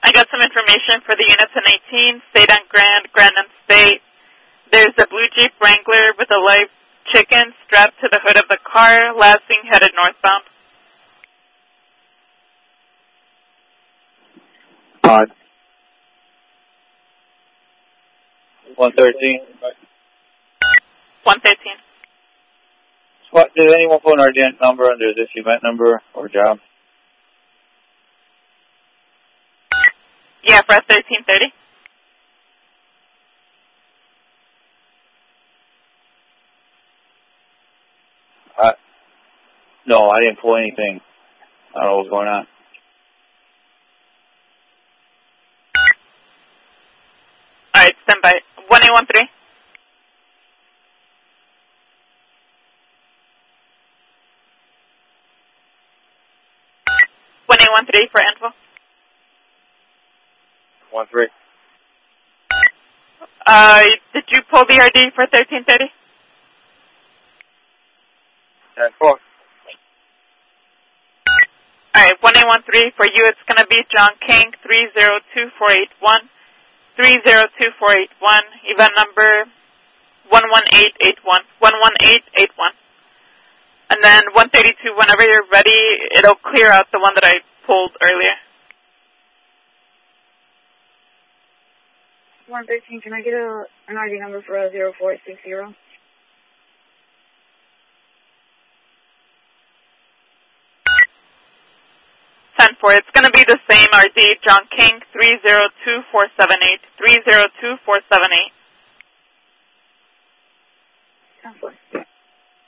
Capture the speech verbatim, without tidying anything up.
I got some information for the units in eighteen, State on Grand, Grand and State. There's a blue Jeep Wrangler with a live chicken strapped to the hood of the car, last seen headed northbound. Odd. one thirteen. one thirteen. What, does anyone put an R D N number under this event number or job? Yeah, for thirteen thirty. Uh, no, I didn't pull anything. I don't know what's going on. All right, stand by. one eight one three. one eight one three for info. one three. Uh, did you pull the R D for thirteen thirty? ten four. All right, one eight one three for you. It's going to be John King, three zero two four eight one, three zero two four eight one, event number one one eight eight one, one one eight eight one. And then one thirty-two, whenever you're ready, it'll clear out the one that I pulled earlier. one thirteen, can I get a, an R D number for a zero four six zero? ten four, it's going to be the same R D, John King, three zero two four seven eight, three zero two four seven eight. ten four.